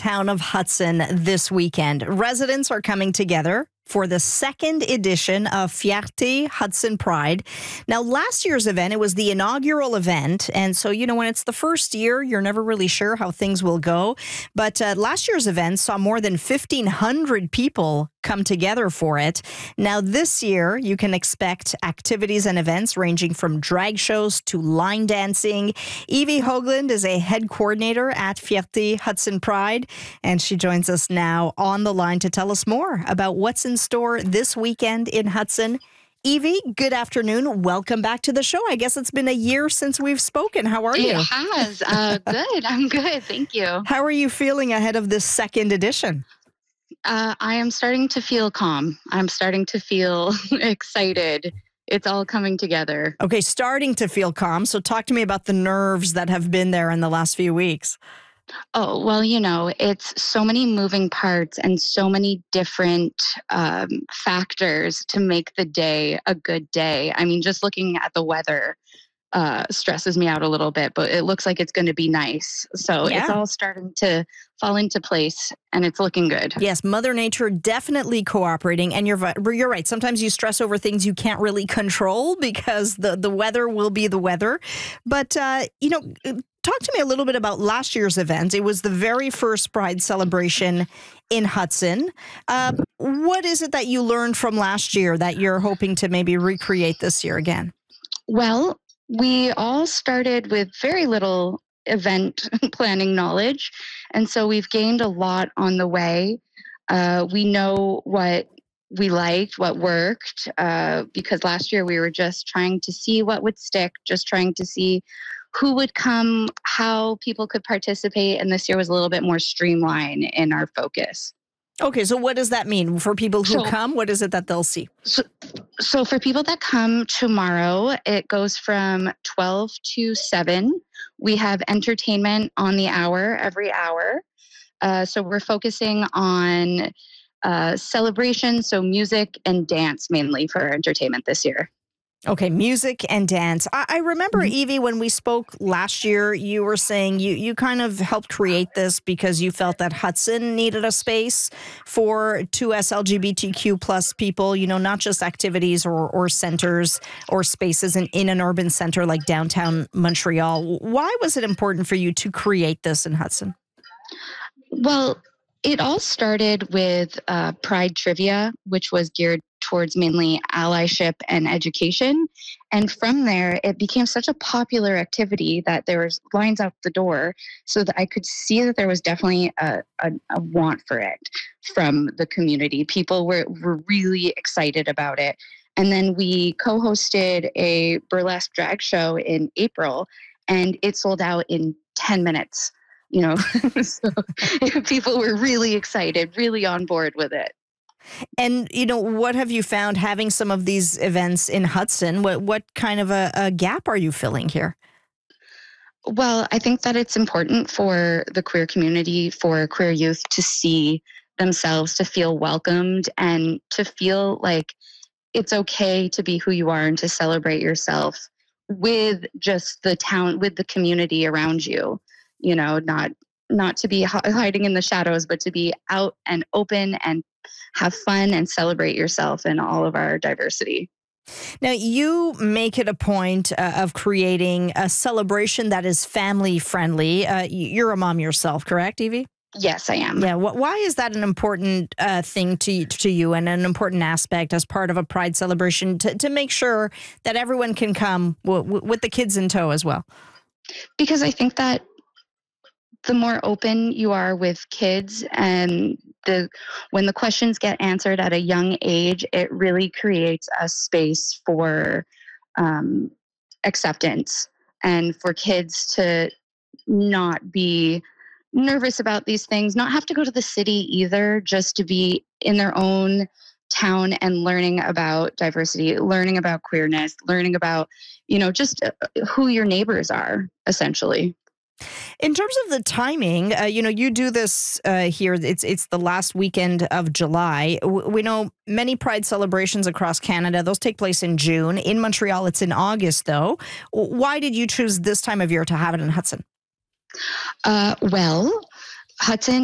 town of Hudson this weekend. Residents are coming together for the second edition of Fierté Hudson Pride. Now, last year's event, it was the inaugural event. And so, when it's the first year, you're never really sure how things will go. But last year's event saw more than 1,500 people come together for it. Now, this year, you can expect activities and events ranging from drag shows to line dancing. Evie Hoagland is a head coordinator at Fierté Hudson Pride, and she joins us now on the line to tell us more about what's in store this weekend in Hudson. Evie, good afternoon. Welcome back to the show. I guess it's been a year since we've spoken. How are you? It has. Good. I'm good. Thank you. How are you feeling ahead of this second edition? I am starting to feel calm. I'm starting to feel excited. It's all coming together. Okay, starting to feel calm. So talk to me about the nerves that have been there in the last few weeks. Oh, well, it's so many moving parts and so many different factors to make the day a good day. I mean, just looking at the weather stresses me out a little bit, but it looks like it's going to be nice. So It's all starting to fall into place and it's looking good. Yes, Mother Nature definitely cooperating. And you're right. Sometimes you stress over things you can't really control because the weather will be the weather. But, talk to me a little bit about last year's event. It was the very first Pride celebration in Hudson. What is it that you learned from last year that you're hoping to maybe recreate this year again? Well, we all started with very little event planning knowledge. And so we've gained a lot on the way. We know what we liked, what worked, because last year we were just trying to see what would stick, just trying to see who would come, how people could participate. And this year was a little bit more streamlined in our focus. Okay, so what does that mean for people who come? What is it that they'll see? So for people that come tomorrow, it goes from 12 to 7. We have entertainment on the hour, every hour. So we're focusing on celebration, so music and dance mainly for our entertainment this year. Okay, music and dance. I remember, Evie, when we spoke last year, you were saying you kind of helped create this because you felt that Hudson needed a space for 2S LGBTQ plus people, not just activities or centers or spaces in an urban center like downtown Montreal. Why was it important for you to create this in Hudson? Well, it all started with Pride Trivia, which was geared towards mainly allyship and education. And from there, it became such a popular activity that there was lines out the door so that I could see that there was definitely a want for it from the community. People were really excited about it. And then we co-hosted a burlesque drag show in April, and it sold out in 10 minutes. So people were really excited, really on board with it. And, what have you found having some of these events in Hudson? What kind of a gap are you filling here? Well, I think that it's important for the queer community, for queer youth to see themselves, to feel welcomed, and to feel like it's okay to be who you are and to celebrate yourself with just the town, with the community around you. Not to be hiding in the shadows, but to be out and open and have fun and celebrate yourself and all of our diversity. Now, you make it a point of creating a celebration that is family friendly. You're a mom yourself, correct, Evie? Yes, I am. Yeah. Why is that an important thing to you and an important aspect as part of a Pride celebration to make sure that everyone can come with the kids in tow as well? Because I think that the more open you are with kids and when the questions get answered at a young age, it really creates a space for acceptance and for kids to not be nervous about these things, not have to go to the city either, just to be in their own town and learning about diversity, learning about queerness, learning about, just who your neighbors are, essentially. In terms of the timing, you do this here. It's the last weekend of July. We know many Pride celebrations across Canada. Those take place in June. In Montreal, it's in August, though. Why did you choose this time of year to have it in Hudson? Well, Hudson